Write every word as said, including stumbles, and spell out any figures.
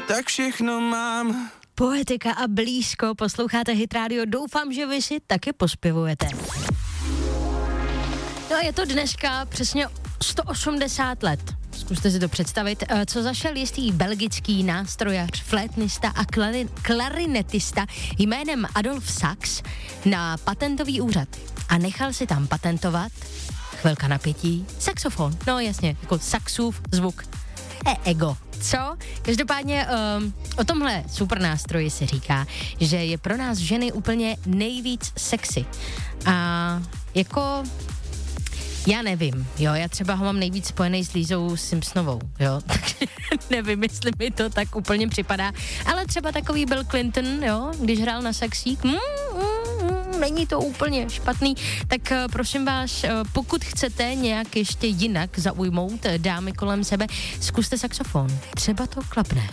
tak všechno mám. Poetika a blízko, posloucháte Hit Radio, doufám, že vy si taky pospěvujete. No je to dneska přesně sto osmdesát let. Zkuste si to představit, co zašel jistý belgický nástrojař, flétnista a klari- klarinetista jménem Adolf Sax na patentový úřad a nechal si tam patentovat, chvilka napětí, saxofon. No jasně, jako saxův zvuk. E ego. Co? Každopádně um, o tomhle super nástroji se říká, že je pro nás ženy úplně nejvíc sexy. A jako... Já nevím, jo, já třeba ho mám nejvíc spojený s Lízou Simpsonovou, jo, nevím, jestli mi to tak úplně připadá, ale třeba takový Bill Clinton, jo, když hrál na saxík, mm, mm, mm, není to úplně špatný, tak uh, prosím vás, uh, pokud chcete nějak ještě jinak zaujmout dámy kolem sebe, zkuste saxofon, třeba to klapne.